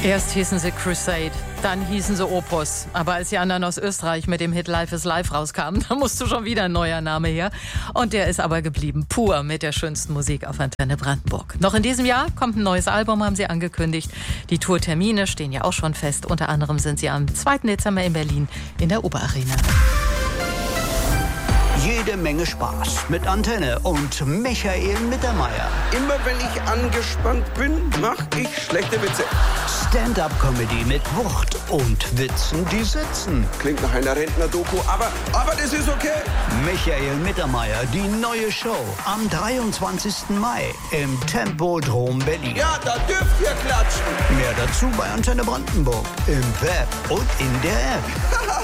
Erst hießen sie Crusade, dann hießen sie Opus. Aber als die anderen aus Österreich mit dem Hit Life is Life rauskamen, da musste schon wieder ein neuer Name her. Und der ist aber geblieben, pur mit der schönsten Musik auf Antenne Brandenburg. Noch in diesem Jahr kommt ein neues Album, haben sie angekündigt. Die Tourtermine stehen ja auch schon fest. Unter anderem sind sie am 2. Dezember in Berlin in der Oberarena. Jede Menge Spaß mit Antenne und Michael Mittermeier. Immer wenn ich angespannt bin, mache ich schlechte Witze. Stand-up-Comedy mit Wucht und Witzen, die sitzen. Klingt nach einer Rentner-Doku, aber das ist okay. Michael Mittermeier, die neue Show am 23. Mai im Tempodrom Berlin. Ja, da dürft ihr klatschen. Mehr dazu bei Antenne Brandenburg im Web und in der App.